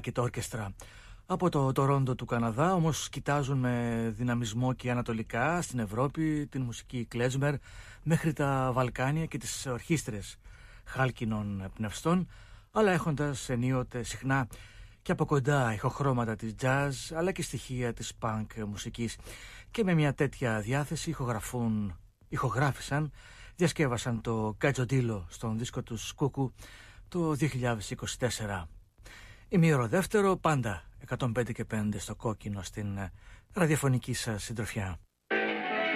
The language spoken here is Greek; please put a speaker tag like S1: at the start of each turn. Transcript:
S1: Circuit Orchestra. Από το Τορόντο του Καναδά όμως κοιτάζουν με δυναμισμό και ανατολικά στην Ευρώπη την μουσική κλέζμερ μέχρι τα Βαλκάνια και τις ορχήστρες χάλκινων πνευστών, αλλά έχοντας ενίοτε συχνά και από κοντά ηχοχρώματα της jazz αλλά και στοιχεία της punk μουσικής, και με μια τέτοια διάθεση ηχογράφησαν, διασκεύασαν το Γκατζοντίλο στον δίσκο του Σκούκου το 2024. Ημίωρο δεύτερο, πάντα 105 και 5 στο κόκκινο στην ραδιοφωνική σας συντροφιά.